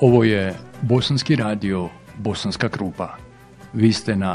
Ovo je Bosanski radio Bosanska Krupa. Vi ste na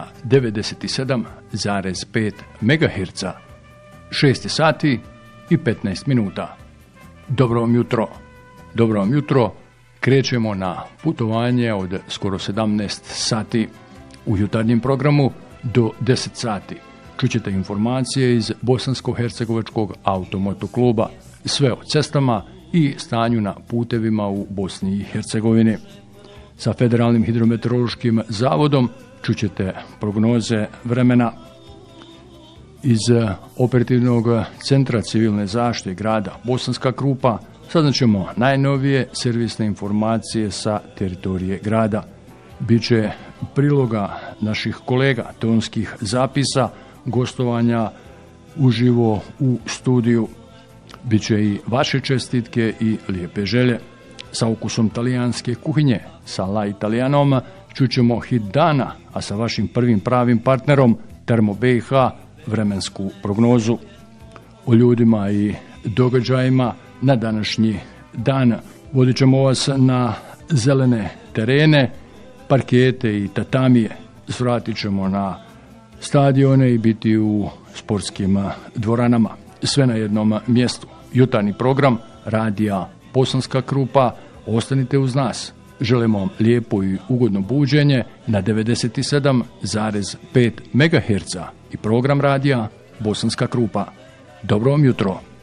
97,5 MHz. 6 sati i 15 minuta. Dobro vam jutro. Dobro vam jutro. Krećemo na putovanje od skoro 17 sati u jutarnjem programu do 10 sati. Čućete informacije iz Bosansko-hercegovačkog automotokluba, sve o cestama i stanju na putevima u Bosni i Hercegovini. Sa Federalnim hidrometeorološkim zavodom čućete prognoze vremena. Iz operativnog centra civilne zaštite grada Bosanska Krupa saznaćemo najnovije servisne informacije sa teritorije grada. Biće priloga naših kolega, tonskih zapisa, gostovanja uživo u studiju. Biće i vaše čestitke i lijepe želje. Sa ukusom talijanske kuhinje, sa La Italianom, čućemo hit dana, a sa vašim prvim pravim partnerom Termo BiH vremensku prognozu. O ljudima i događajima na današnji dan vodit ćemo vas na zelene terene, parkete i tatamije. Svratit ćemo na stadione i biti u sportskim dvoranama. Sve na jednom mjestu. Jutarnji program radija Bosanska Krupa. Ostanite uz nas. Želimo vam lijepo i ugodno buđenje na 97,5 MHz i program radija Bosanska Krupa. Dobro vam jutro.